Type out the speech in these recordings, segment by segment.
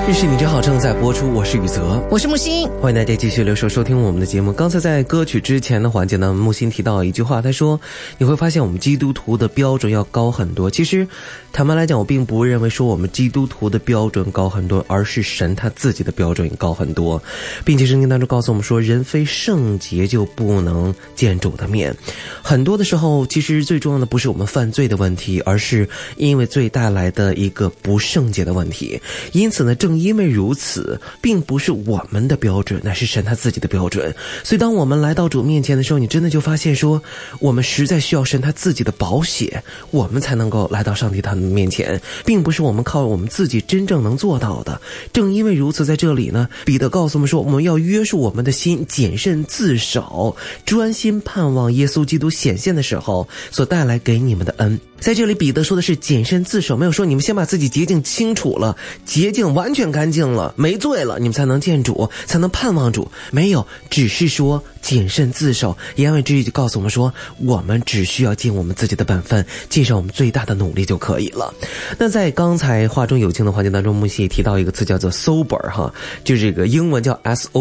日是你真好正在播出，我是宇泽， 我是木星， 欢迎大家继续留守收听我们的节目。刚才在歌曲之前的环节呢，木星提到一句话，他说你会发现我们基督徒的标准要高很多。其实坦白来讲，我并不认为说我们基督徒的标准高很多，而是神他自己的标准高很多，并且圣经当中告诉我们说，人非圣洁就不能见主的面。很多的时候其实最重要的不是我们犯罪的问题，而是因为罪带来的一个不圣洁的问题。因此呢，正因为如此，并不是我们的标准，乃是神他自己的标准。所以当我们来到主面前的时候，你真的就发现说，我们实在需要神他自己的宝血，我们才能够来到上帝他的面前，并不是我们靠我们自己真正能做到的。正因为如此，在这里呢，彼得告诉我们说，我们要约束我们的心，谨慎自守，专心盼望耶稣基督显现的时候所带来给你们的恩。在这里彼得说的是谨慎自守，没有说你们先把自己洁净清楚了，洁净完全干净了，没罪了，你们才能见主，才能盼望主。没有，只是说谨慎自守。言外之意就告诉我们说，我们只需要尽我们自己的本分，尽上我们最大的努力就可以了。那在刚才话中有情的环节当中，木西也提到一个词叫做 sober 哈，就这个英文叫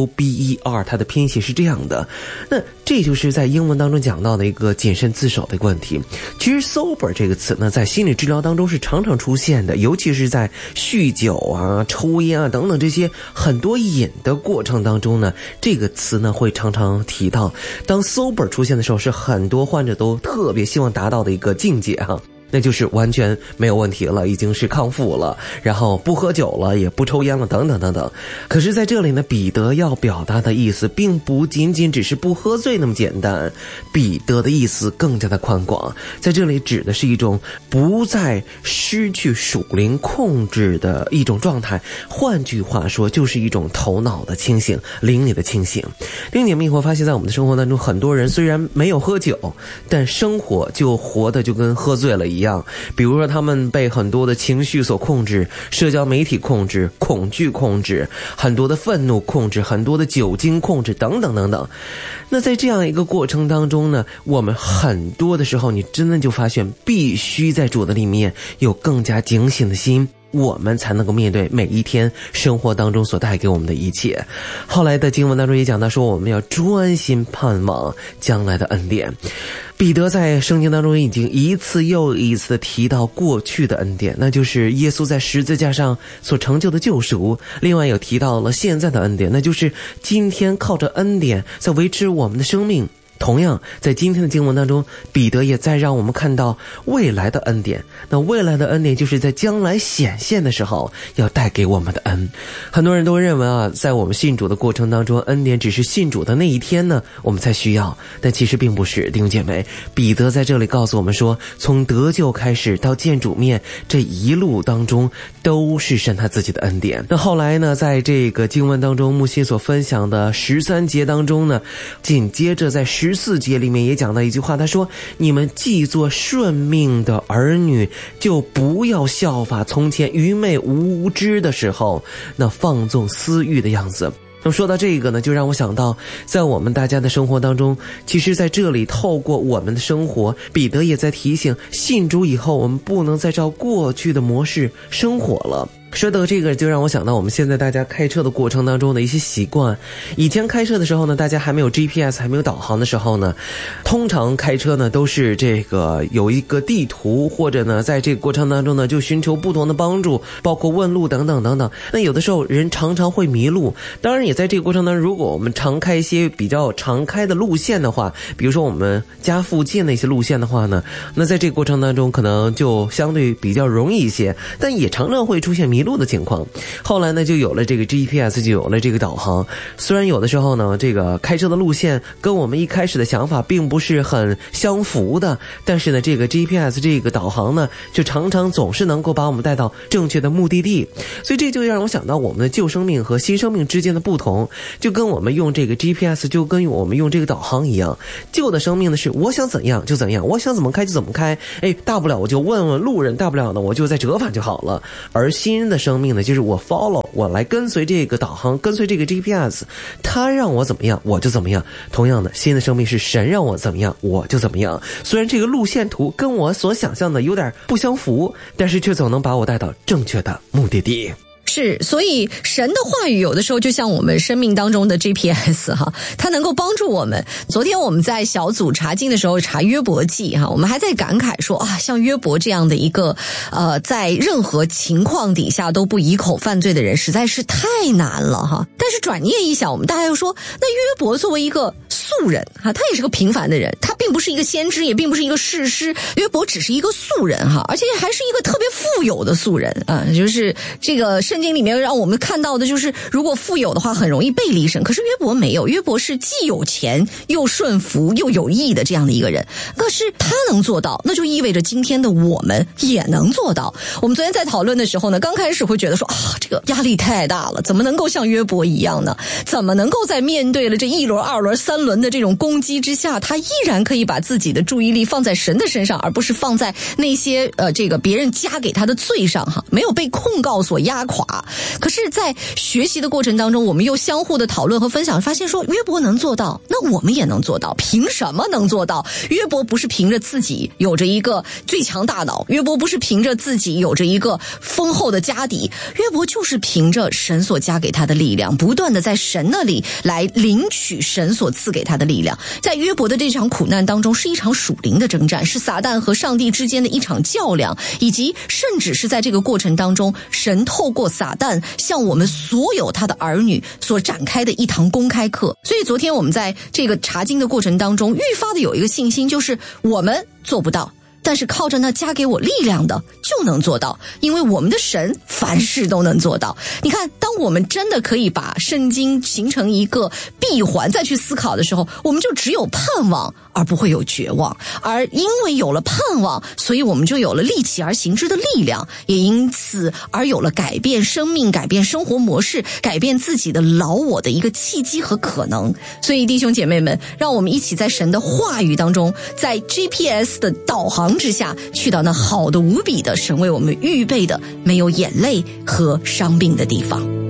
SOBER， 它的拼写是这样的。那这就是在英文当中讲到的一个谨慎自守的一个问题。其实 sober 这个词呢，在心理治疗当中是常常出现的，尤其是在酗酒啊、抽烟啊等等这些很多瘾的过程当中呢，这个词呢会常常提到。当 sober 出现的时候，是很多患者都特别希望达到的一个境界哈。那就是完全没有问题了，已经是康复了，然后不喝酒了，也不抽烟了，等等等等。可是在这里呢，彼得要表达的意思并不仅仅只是不喝醉那么简单，彼得的意思更加的宽广，在这里指的是一种不再失去属灵控制的一种状态，换句话说就是一种头脑的清醒，灵里的清醒。弟兄姐妹会发现，在我们的生活当中，很多人虽然没有喝酒，但生活就活得就跟喝醉了一样。比如说他们被很多的情绪所控制，社交媒体控制，恐惧控制，很多的愤怒控制，很多的酒精控制，等等等等。那在这样一个过程当中呢，我们很多的时候你真的就发现必须在主的里面有更加警醒的心，我们才能够面对每一天生活当中所带给我们的一切。后来的经文当中也讲到说，我们要专心盼望将来的恩典。彼得在圣经当中已经一次又一次的提到过去的恩典，那就是耶稣在十字架上所成就的救赎。另外有提到了现在的恩典，那就是今天靠着恩典在维持我们的生命。同样在今天的经文当中，彼得也在让我们看到未来的恩典。那未来的恩典就是在将来显现的时候要带给我们的恩。很多人都认为啊，在我们信主的过程当中，恩典只是信主的那一天呢我们才需要，但其实并不是。弟兄姐妹，彼得在这里告诉我们说，从得救开始到见主面，这一路当中都是神他自己的恩典。那后来呢，在这个经文当中，木心所分享的13节当中呢，紧接着在14节里面也讲到一句话，他说，你们既做顺命的儿女，就不要效法从前愚昧无知的时候那放纵私欲的样子。那么说到这个呢，就让我想到在我们大家的生活当中，其实在这里透过我们的生活，彼得也在提醒，信主以后我们不能再照过去的模式生活了。说到这个，就让我想到我们现在大家开车的过程当中的一些习惯。以前开车的时候呢，大家还没有 GPS 还没有导航的时候呢，通常开车呢都是这个有一个地图，或者呢在这个过程当中呢就寻求不同的帮助，包括问路等等等等。那有的时候人常常会迷路，当然也在这个过程当中，如果我们常开一些比较常开的路线的话，比如说我们家附近的一些路线的话呢，那在这个过程当中可能就相对比较容易一些，但也常常会出现迷路的情况。后来呢就有了这个 GPS， 就有了这个导航。虽然有的时候呢这个开车的路线跟我们一开始的想法并不是很相符的，但是呢这个 GPS 这个导航呢就常常总是能够把我们带到正确的目的地。所以这就让我想到我们的旧生命和新生命之间的不同，就跟我们用这个 GPS 就跟我们用这个导航一样。旧的生命呢是我想怎样就怎样，我想怎么开就怎么开，大不了我就问问路人，大不了呢我就再折返就好了。而新的生命呢就是我 follow， 我来跟随这个导航，跟随这个 GPS， 他让我怎么样我就怎么样。同样的，新的生命是神让我怎么样我就怎么样。虽然这个路线图跟我所想象的有点不相符，但是却总能把我带到正确的目的地。 是，所以神的话语有的时候就像我们生命当中的 GPS 哈，它能够帮助我们。昨天我们在小组查经的时候查约伯记哈，我们还在感慨说啊，像约伯这样的一个在任何情况底下都不以口犯罪的人实在是太难了哈。但是转念一想，我们大家又说，那约伯作为一个素人哈，他也是个平凡的人，他并不是一个先知，也并不是一个士师，约伯只是一个素人哈，而且还是一个特别富有的素人啊，就是这个圣经里面让我们看到的就是如果富有的话很容易背离神，可是约伯没有，约伯是既有钱又顺服又有义的这样的一个人，可是他能做到，那就意味着今天的我们也能做到。我们昨天在讨论的时候呢，刚开始会觉得说啊，这个压力太大了，怎么能够像约伯一样呢？怎么能够在面对了这一轮二轮三轮的这种攻击之下，他依然可以把自己的注意力放在神的身上，而不是放在那些这个别人加给他的罪上哈，没有被控告所压垮。可是在学习的过程当中，我们又相互的讨论和分享，发现说约伯能做到，那我们也能做到。凭什么能做到？约伯不是凭着自己有着一个最强大脑，约伯不是凭着自己有着一个丰厚的家底，约伯就是凭着神所加给他的力量，不断的在神那里来领取神所赐给他的力量。在约伯的这场苦难当中，是一场属灵的征战，是撒旦和上帝之间的一场较量，以及甚至是在这个过程当中，神透过撒旦向我们所有他的儿女所展开的一堂公开课。所以昨天我们在这个查经的过程当中，愈发的有一个信心，就是我们做不到，但是靠着那加给我力量的就能做到，因为我们的神凡事都能做到。你看，当我们真的可以把圣经形成一个闭环再去思考的时候，我们就只有盼望而不会有绝望，而因为有了盼望，所以我们就有了立起而行之的力量，也因此而有了改变生命、改变生活模式、改变自己的老我的一个契机和可能。所以弟兄姐妹们，让我们一起在神的话语当中，在 GPS 的导航之下，去到那好的无比的神为我们预备的没有眼泪和伤病的地方。